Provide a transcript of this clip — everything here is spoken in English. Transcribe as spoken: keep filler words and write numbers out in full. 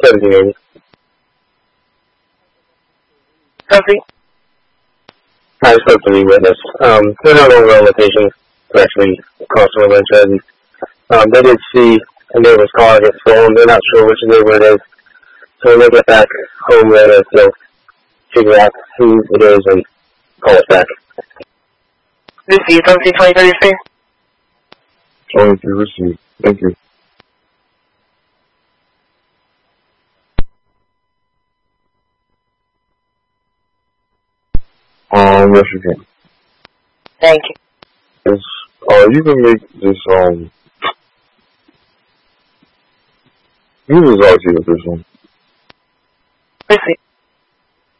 seventeen eighty. Copy. I spoke to the witness. Um, they're no longer on location. They're actually across the road and um, they did see a neighbor's car get stolen. They're not sure which neighbor it is. So when they get back home later, they'll figure out who it is and call us back. Lucy, twenty twenty-three received. twenty-three received. Thank you. Um, yes, you can. Thank you. It's, uh, you can make this, um, you can just argue with this one. Lucy.